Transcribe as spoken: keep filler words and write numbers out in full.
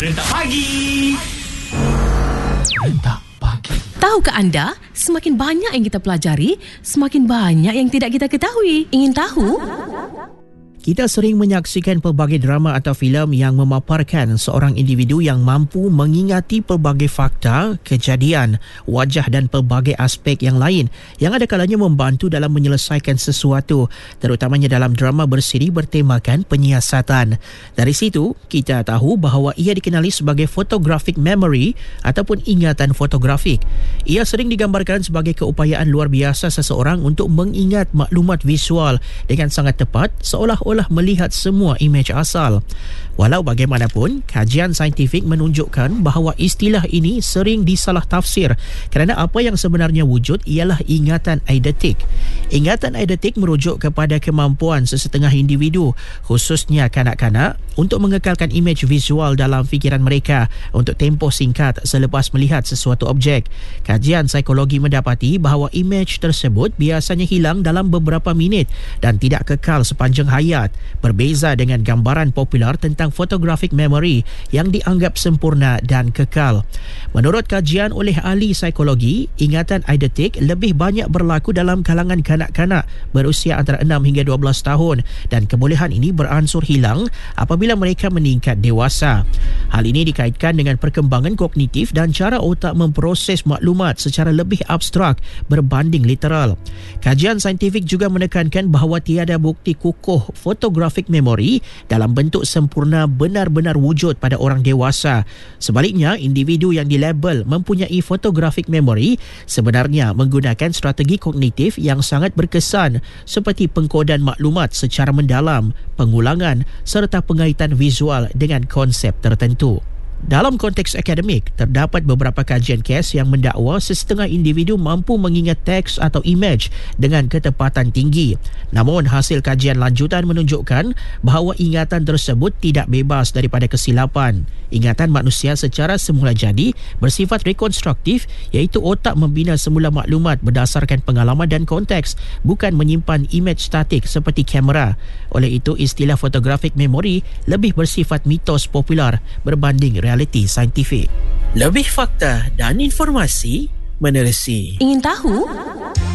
Rentak Pagi. Rentak Pagi. Tahukah anda, semakin banyak yang kita pelajari, semakin banyak yang tidak kita ketahui. Ingin tahu? Kita sering menyaksikan pelbagai drama atau filem yang memaparkan seorang individu yang mampu mengingati pelbagai fakta, kejadian, wajah dan pelbagai aspek yang lain yang ada kalanya membantu dalam menyelesaikan sesuatu, terutamanya dalam drama bersiri bertemakan penyiasatan. Dari situ, kita tahu bahawa ia dikenali sebagai photographic memory ataupun ingatan fotografik. Ia sering digambarkan sebagai keupayaan luar biasa seseorang untuk mengingat maklumat visual dengan sangat tepat, seolah-olah melihat semua imej asal. Walau bagaimanapun, kajian saintifik menunjukkan bahawa istilah ini sering disalah tafsir kerana apa yang sebenarnya wujud ialah ingatan eidetik. Ingatan eidetik merujuk kepada kemampuan sesetengah individu, khususnya kanak-kanak, untuk mengekalkan imej visual dalam fikiran mereka untuk tempoh singkat selepas melihat sesuatu objek. Kajian psikologi mendapati bahawa imej tersebut biasanya hilang dalam beberapa minit dan tidak kekal sepanjang hayat, berbeza dengan gambaran popular tentang photographic memory yang dianggap sempurna dan kekal. Menurut kajian oleh ahli psikologi, ingatan eidetik lebih banyak berlaku dalam kalangan kanak-kanak berusia antara enam hingga dua belas tahun dan kebolehan ini beransur hilang apabila mereka meningkat dewasa. Hal ini dikaitkan dengan perkembangan kognitif dan cara otak memproses maklumat secara lebih abstrak berbanding literal. Kajian saintifik juga menekankan bahawa tiada bukti kukuh photographic memory dalam bentuk sempurna benar-benar wujud pada orang dewasa. Sebaliknya, individu yang dilabel mempunyai photographic memory sebenarnya menggunakan strategi kognitif yang sangat berkesan seperti pengkodan maklumat secara mendalam, pengulangan serta pengaitan visual dengan konsep tertentu. Dalam konteks akademik, terdapat beberapa kajian kes yang mendakwa sesetengah individu mampu mengingat teks atau imej dengan ketepatan tinggi. Namun, hasil kajian lanjutan menunjukkan bahawa ingatan tersebut tidak bebas daripada kesilapan. Ingatan manusia secara semula jadi bersifat rekonstruktif, iaitu otak membina semula maklumat berdasarkan pengalaman dan konteks, bukan menyimpan imej statik seperti kamera. Oleh itu, istilah photographic memory lebih bersifat mitos popular berbanding realiti saintifik. Lebih fakta dan informasi menerusi. Ingin tahu?